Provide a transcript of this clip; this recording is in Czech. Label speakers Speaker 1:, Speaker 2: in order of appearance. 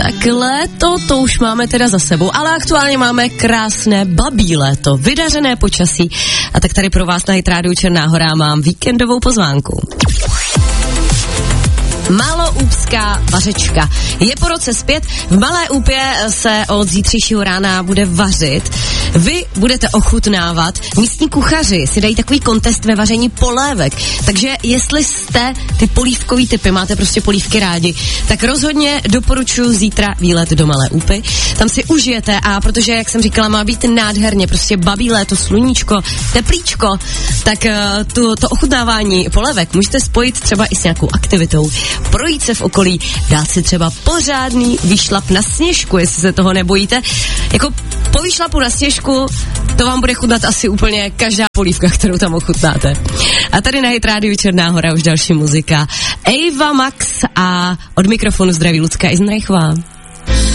Speaker 1: Tak léto, to už máme teda za sebou, ale aktuálně máme krásné babí léto, vydařené počasí. A tak tady pro vás na Hit Radio Černá Hora mám víkendovou pozvánku. Maloúpská vařečka. Je po roce zpět, v Malé Úpě se od zítřejšího rána bude vařit. Vy budete ochutnávat, místní kuchaři si dají takový kontest ve vaření polévek. Takže jestli jste ty polívkový typy, máte prostě polívky rádi, tak rozhodně doporučuji zítra výlet do Malé Úpy. Tam si užijete a protože, jak jsem říkala, má být nádherně, prostě babí léto, sluníčko, teplíčko, tak to ochutnávání polévek můžete spojit třeba i s nějakou aktivitou. Projít se v okolí, dát si třeba pořádný výšlap na sněžku, jestli se toho nebojíte. Jako po výšlapu na sněžku to vám bude chutnat asi úplně každá polívka, kterou tam ochutnáte. A tady na Hit Radio Černá Hora už další muzika. Ava Max a od mikrofonu zdraví Lucka Isenreichová.